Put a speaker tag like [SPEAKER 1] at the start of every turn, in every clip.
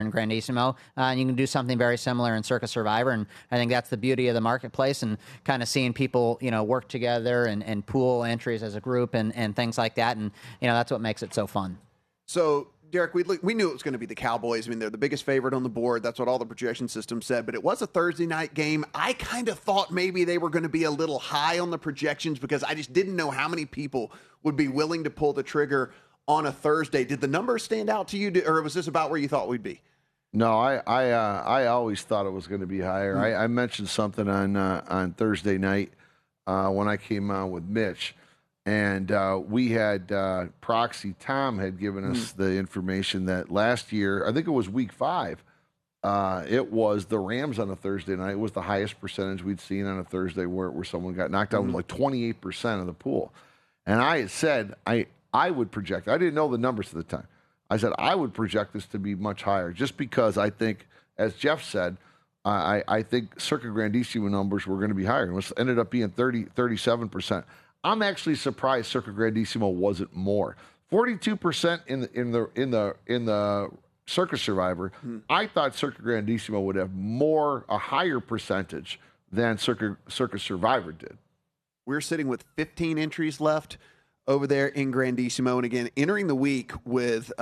[SPEAKER 1] in Grandissimo, and you can do something very similar in Circa Survivor. And I think that's the beauty of the marketplace, and kind of seeing people, work together and pool entries as a group and things like that. And, that's what makes it so fun.
[SPEAKER 2] So, Derek, we knew it was going to be the Cowboys. I mean, they're the biggest favorite on the board. That's what all the projection systems said. But it was a Thursday night game. I kind of thought maybe they were going to be a little high on the projections because I just didn't know how many people would be willing to pull the trigger on a Thursday. Did the numbers stand out to you, or was this about where you thought we'd be?
[SPEAKER 3] No, I always thought it was going to be higher. I mentioned something on Thursday night when I came on with Mitch. And we had Proxy Tom had given us the information that last year, I think it was week 5, it was the Rams on a Thursday night. It was the highest percentage we'd seen on a Thursday where someone got knocked out. It was like 28% of the pool. And I had said I would project, I didn't know the numbers at the time. I said I would project this to be much higher just because I think, as Jeff said, I think Circa Grandissimo numbers were going to be higher. It ended up being 37%. I'm actually surprised Circa Grandissimo wasn't more. 42% in the Circa Survivor. I thought Circa Grandissimo would have a higher percentage than Circa Survivor did.
[SPEAKER 2] We're sitting with 15 entries left over there in Grandissimo, and again, entering the week with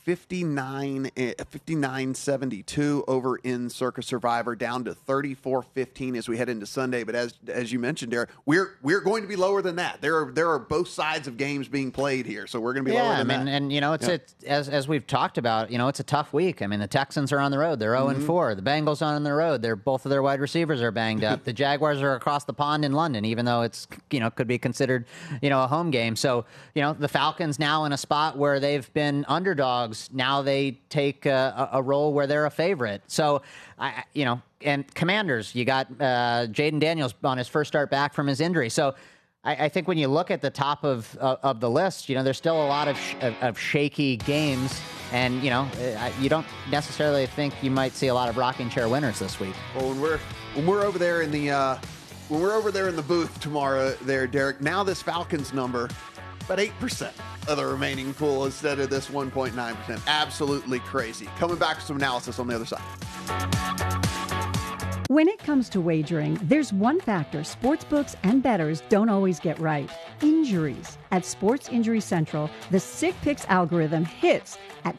[SPEAKER 2] 59.72 over in Circa Survivor, down to 34.15 as we head into Sunday. But as you mentioned, Derek, we're going to be lower than that. There are both sides of games being played here, so we're going to be lower than that.
[SPEAKER 1] And it's as we've talked about, it's a tough week. I mean, the Texans are on the road; they're 0-4. The Bengals are on the road; both of their wide receivers are banged up. The Jaguars are across the pond in London, even though it's could be considered a home game. So, the Falcons now in a spot where they've been underdogs. Now they take a role where they're a favorite. So, and Commanders, you got Jaden Daniels on his first start back from his injury. So I think when you look at the top of the list, there's still a lot of shaky games. And, you don't necessarily think you might see a lot of rocking chair winners this week.
[SPEAKER 2] Well, when we're over there in the booth tomorrow there, Derek, now this Falcons number, about 8% of the remaining pool instead of this 1.9%. Absolutely crazy. Coming back with some analysis on the other side.
[SPEAKER 4] When it comes to wagering, there's one factor sportsbooks and bettors don't always get right: injuries. At Sports Injury Central, the Sick Picks algorithm hits at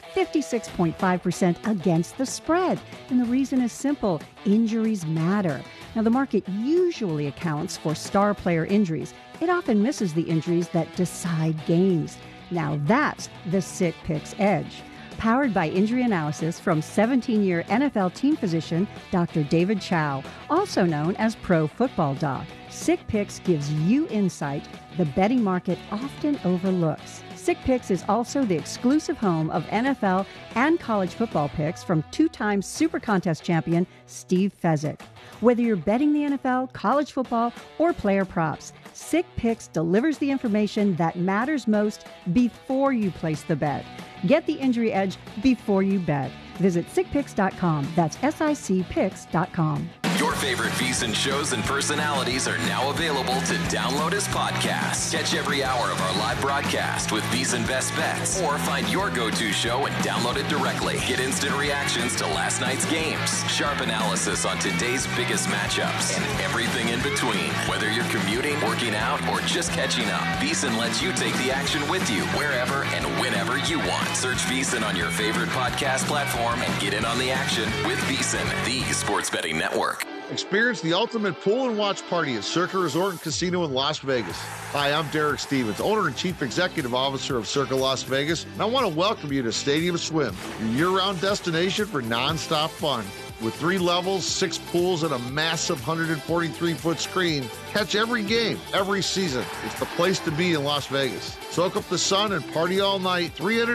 [SPEAKER 4] 56.5% against the spread. And the reason is simple: injuries matter. Now, the market usually accounts for star player injuries. It often misses the injuries that decide games. Now that's the Sick Picks edge. Powered by injury analysis from 17-year NFL team physician Dr. David Chow, also known as Pro Football Doc. Sick Picks gives you insight the betting market often overlooks. Sick Picks is also the exclusive home of NFL and college football picks from two-time Super Contest champion Steve Fezzik. Whether you're betting the NFL, college football, or player props, Sick Picks delivers the information that matters most before you place the bet. Get the injury edge before you bet. Visit sickpicks.com. That's SICPicks.com.
[SPEAKER 5] Your favorite VSiN shows and personalities are now available to download as podcasts. Catch every hour of our live broadcast with VSiN Best Bets, or find your go-to show and download it directly. Get instant reactions to last night's games, sharp analysis on today's biggest matchups, and everything in between. Whether you're commuting, working out, or just catching up, VSiN lets you take the action with you wherever and whenever you want. Search VSiN on your favorite podcast platform and get in on the action with VSiN, the sports betting network.
[SPEAKER 6] Experience the ultimate pool and watch party at Circa Resort and Casino in Las Vegas. Hi, I'm Derek Stevens, owner and chief executive officer of Circa Las Vegas, and I want to welcome you to Stadium Swim, your year-round destination for nonstop fun. With 3 levels, 6 pools, and a massive 143-foot screen, catch every game, every season. It's the place to be in Las Vegas. Soak up the sun and party all night,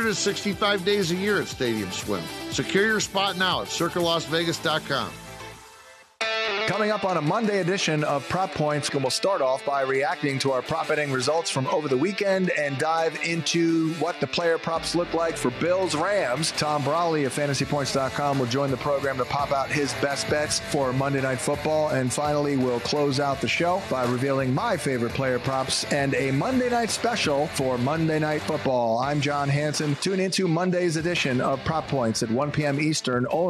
[SPEAKER 6] 365 days a year at Stadium Swim. Secure your spot now at CircaLasVegas.com.
[SPEAKER 7] Coming up on a Monday edition of Prop Points, we'll start off by reacting to our prop betting results from over the weekend and dive into what the player props look like for Bills Rams. Tom Brawley of FantasyPoints.com will join the program to pop out his best bets for Monday Night Football. And finally, we'll close out the show by revealing my favorite player props and a Monday night special for Monday Night Football. I'm John Hansen. Tune into Monday's edition of Prop Points at 1 p.m. Eastern only